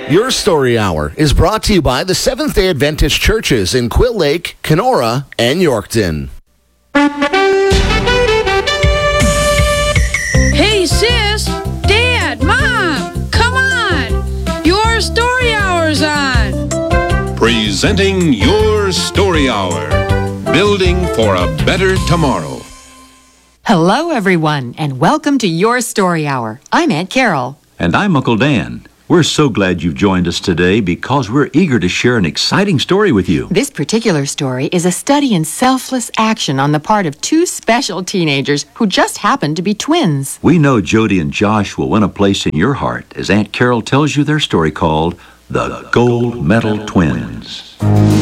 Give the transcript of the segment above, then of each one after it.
Your Story Hour is brought to you by the Seventh-day Adventist churches in Quill Lake, Kenora, and Yorkton. Hey, sis! Dad! Mom! Come on! Your Story Hour's on! Presenting Your Story Hour. Building for a better tomorrow. Hello, everyone, and welcome to Your Story Hour. I'm Aunt Carol. And I'm Uncle Dan. We're so glad you've joined us today because we're eager to share an exciting story with you. This particular story is a study in selfless action on the part of two special teenagers who just happen to be twins. We know Jody and Josh will win a place in your heart as Aunt Carol tells you their story called The Gold Medal Twins.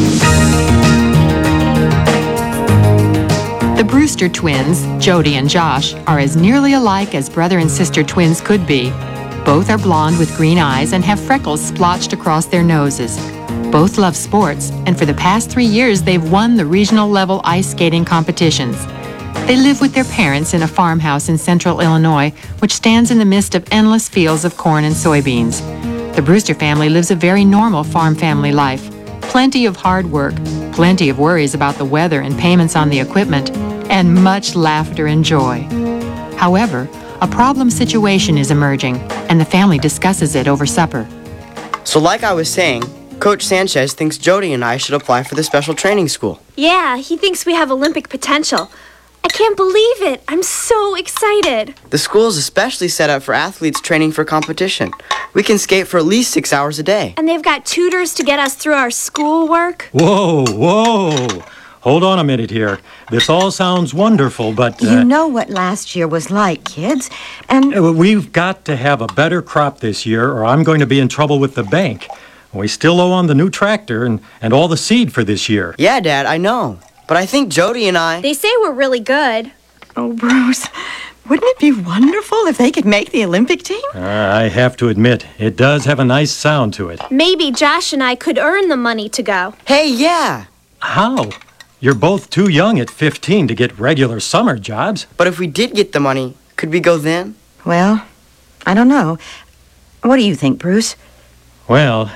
The Brewster twins, Jody and Josh, are as nearly alike as brother and sister twins could be. Both are blonde with green eyes and have freckles splotched across their noses. Both love sports, and for the past 3 years, they've won the regional level ice skating competitions. They live with their parents in a farmhouse in central Illinois, which stands in the midst of endless fields of corn and soybeans. The Brewster family lives a very normal farm family life. Plenty of hard work, plenty of worries about the weather and payments on the equipment, and much laughter and joy. However, a problem situation is emerging, and the family discusses it over supper. So like I was saying, Coach Sanchez thinks Jody and I should apply for the special training school. Yeah, he thinks we have Olympic potential. I can't believe it. I'm so excited. The school is especially set up for athletes training for competition. We can skate for at least 6 hours a day. And they've got tutors to get us through our schoolwork. Whoa. Hold on a minute here. This all sounds wonderful, but... You know what last year was like, kids, and... We've got to have a better crop this year, or I'm going to be in trouble with the bank. We still owe on the new tractor and all the seed for this year. Yeah, Dad, I know. But I think Jody and I... They say we're really good. Oh, Bruce, wouldn't it be wonderful if they could make the Olympic team? I have to admit, it does have a nice sound to it. Maybe Josh and I could earn the money to go. Hey, yeah! How? You're both too young at 15 to get regular summer jobs. But if we did get the money, could we go then? Well, I don't know. What do you think, Bruce? Well,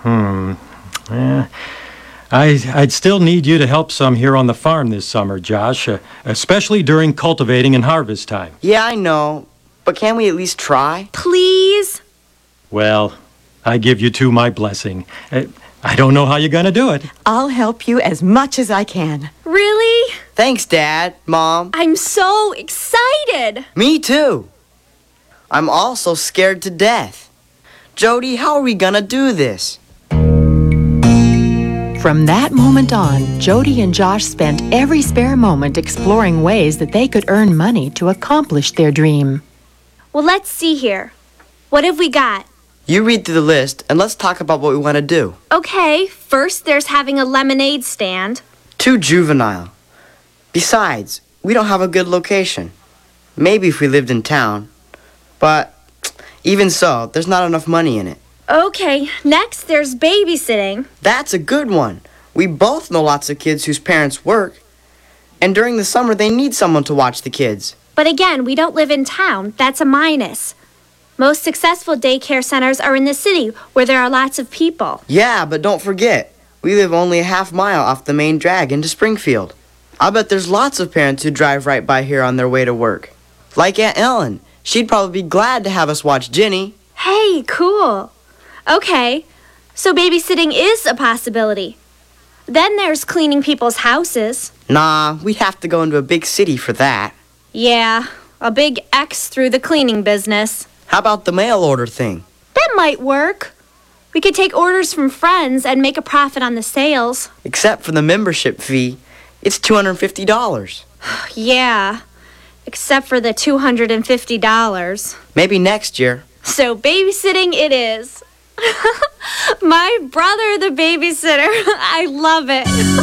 I'd still need you to help some here on the farm this summer, Josh, especially during cultivating and harvest time. Yeah, I know. But can't we at least try? Please? Well, I give you two my blessing. I don't know how you're going to do it. I'll help you as much as I can. Really? Thanks, Dad, Mom. I'm so excited. Me too. I'm also scared to death. Jody, how are we gonna do this? From that moment on, Jody and Josh spent every spare moment exploring ways that they could earn money to accomplish their dream. Well, let's see here. What have we got? You read through the list, and let's talk about what we want to do. Okay, first there's having a lemonade stand. Too juvenile. Besides, we don't have a good location. Maybe if we lived in town. But even so, there's not enough money in it. Okay, next there's babysitting. That's a good one. We both know lots of kids whose parents work. And during the summer, they need someone to watch the kids. But again, we don't live in town. That's a minus. Most successful daycare centers are in the city, where there are lots of people. Yeah, but don't forget, we live only a half mile off the main drag into Springfield. I bet there's lots of parents who drive right by here on their way to work. Like Aunt Ellen. She'd probably be glad to have us watch Ginny. Hey, cool. Okay, so babysitting is a possibility. Then there's cleaning people's houses. Nah, we'd have to go into a big city for that. Yeah, a big X through the cleaning business. How about the mail order thing? That might work. We could take orders from friends and make a profit on the sales. Except for the membership fee. It's $250. Yeah, except for the $250. Maybe next year. So babysitting it is. My brother, the babysitter. I love it.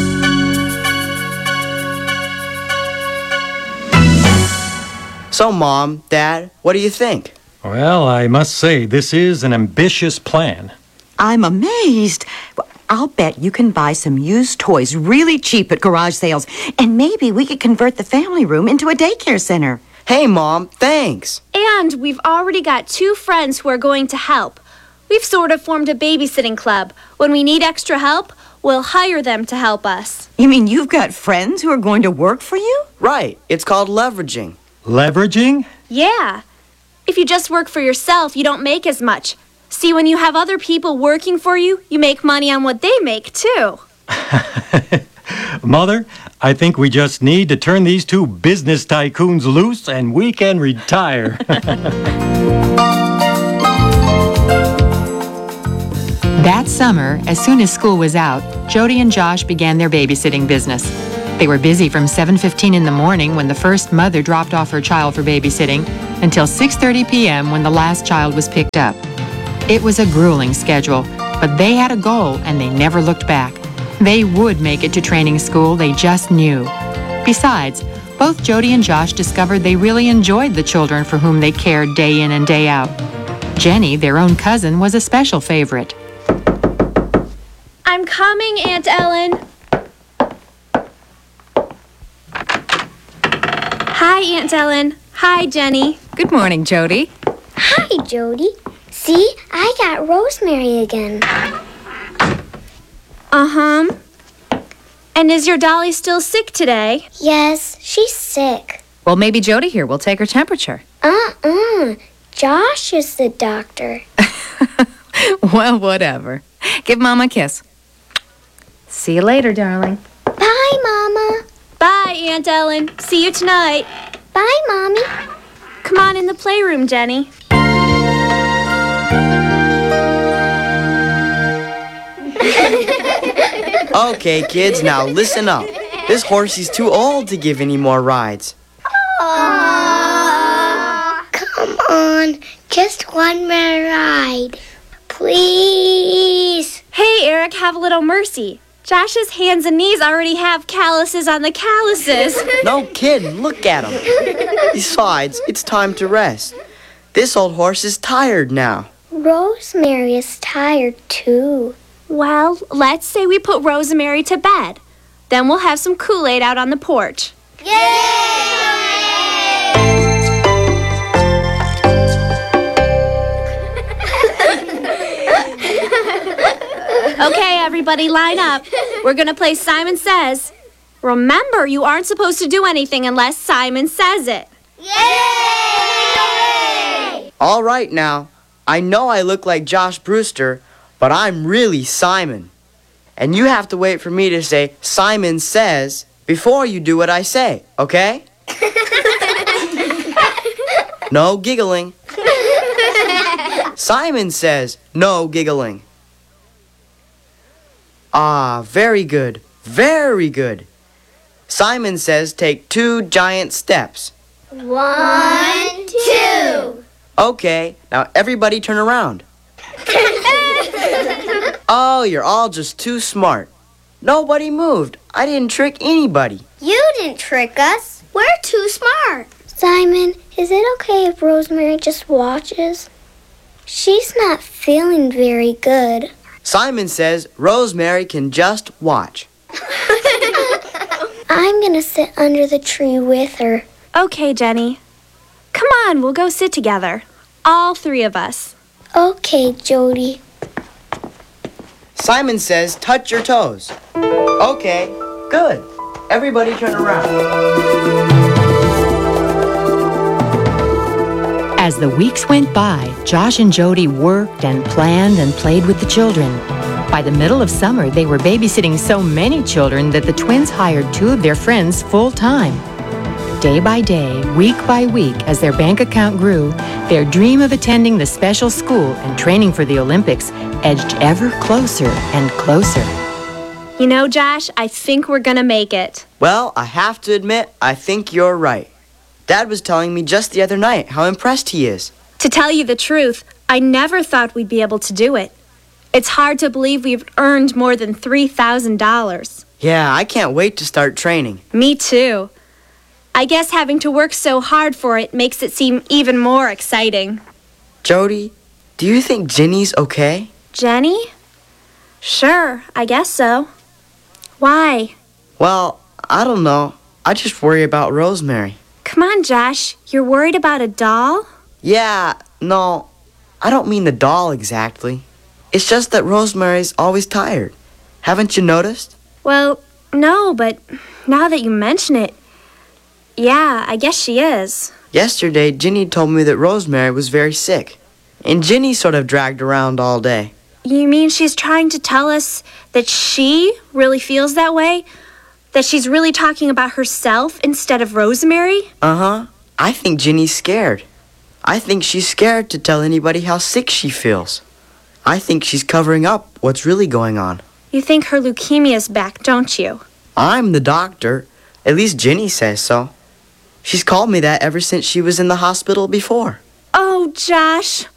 So, Mom, Dad, what do you think? Well, I must say, this is an ambitious plan. I'm amazed. I'll bet you can buy some used toys really cheap at garage sales, and maybe we could convert the family room into a daycare center. Hey, Mom, thanks. And we've already got 2 friends who are going to help. We We've sort of formed a babysitting club. When we need extra help, we'll hire them to help us. You mean you've got friends who are going to work for you? Right. It's called leveraging. Leveraging? Yeah. If you just work for yourself, you don't make as much. See, when you have other people working for you, you make money on what they make, too. Mother, I think we just need to turn these two business tycoons loose and we can retire. That summer, as soon as school was out, Jody and Josh began their babysitting business. They were busy from 7:15 in the morning when the first mother dropped off her child for babysitting until 6:30 p.m. when the last child was picked up. It was a grueling schedule, but they had a goal and they never looked back. They would make it to training school, they just knew. Besides, both Jody and Josh discovered they really enjoyed the children for whom they cared day in and day out. Jenny, their own cousin, was a special favorite. I'm coming, Aunt Ellen. Hi, Aunt Ellen. Hi, Jenny. Good morning, Jody. Hi, Jody. See, I got Rosemary again. Uh-huh. And is your dolly still sick today? Yes, she's sick. Well, maybe Jody here will take her temperature. Josh is the doctor. Well, whatever. Give Mom a kiss. See you later, darling. Bye, Mama. Bye, Aunt Ellen. See you tonight. Bye, Mommy. Come on in the playroom, Jenny. Okay, kids, now listen up. This horsey's too old to give any more rides. Come on, just one more ride. Please. Hey, Eric, have a little mercy. Josh's hands and knees already have calluses on the calluses. No kidding, look at him. Besides, it's time to rest. This old horse is tired now. Rosemary is tired, too. Well, let's say we put Rosemary to bed. Then we'll have some Kool-Aid out on the porch. Okay, everybody, line up. We're going to play Simon Says. Remember, you aren't supposed to do anything unless Simon says it. Yay! All right now, I know I look like Josh Brewster, but I'm really Simon. And you have to wait for me to say Simon Says before you do what I say, okay? No giggling. Simon says no giggling. Ah, very good. Very good. Simon says take 2 giant steps. 1, 2. Okay, now everybody turn around. Oh, you're all just too smart. Nobody moved. I didn't trick anybody. You didn't trick us. We're too smart. Simon, is it okay if Rosemary just watches? She's not feeling very good. Simon says Rosemary can just watch. I'm gonna sit under the tree with her. Okay, Jenny. Come on, we'll go sit together. All 3 of us. Okay, Jody. Simon says touch your toes. Okay, good. Everybody turn around. As the weeks went by, Josh and Jody worked and planned and played with the children. By the middle of summer, they were babysitting so many children that the twins hired 2 of their friends full-time. Day by day, week by week, as their bank account grew, their dream of attending the special school and training for the Olympics edged ever closer and closer. You know, Josh, I think we're gonna make it. Well, I have to admit, I think you're right. Dad was telling me just the other night how impressed he is. To tell you the truth, I never thought we'd be able to do it. It's hard to believe we've earned more than $3,000. Yeah, I can't wait to start training. Me too. I guess having to work so hard for it makes it seem even more exciting. Jody, do you think Jenny's okay? Jenny? Sure, I guess so. Why? Well, I don't know. I just worry about Rosemary. Come on, Josh. You're worried about a doll? Yeah, no. I don't mean the doll exactly. It's just that Rosemary's always tired. Haven't you noticed? Well, no, but now that you mention it, yeah, I guess she is. Yesterday, Ginny told me that Rosemary was very sick, and Ginny sort of dragged around all day. You mean she's trying to tell us that she really feels that way? That she's really talking about herself instead of Rosemary? Uh-huh. I think Ginny's scared. I think she's scared to tell anybody how sick she feels. I think she's covering up what's really going on. You think her leukemia's back, don't you? I'm the doctor. At least Ginny says so. She's called me that ever since she was in the hospital before. Oh, Josh,